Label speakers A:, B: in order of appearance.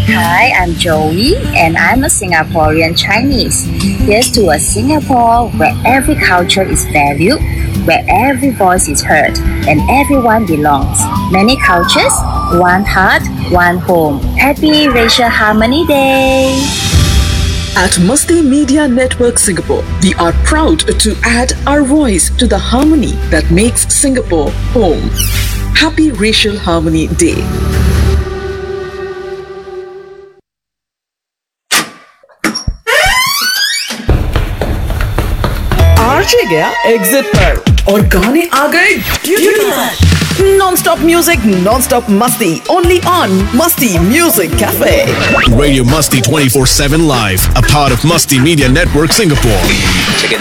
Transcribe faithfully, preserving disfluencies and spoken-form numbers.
A: Hi, I'm Joey, and I'm a Singaporean Chinese. Here's to a Singapore where every culture is valued, where every voice is heard, and everyone belongs. Many cultures, one heart, one home. Happy Racial Harmony Day!
B: At Musti Media Network Singapore, we are proud to add our voice to the harmony that makes Singapore home. Happy Racial Harmony Day. RJ गया exit पर और गाने आ गए non stop music non stop मस्ती only on मस्ती music cafe
C: Radio Musti twenty-four seven Live, a part of Musti Media Network Singapore.
D: Check it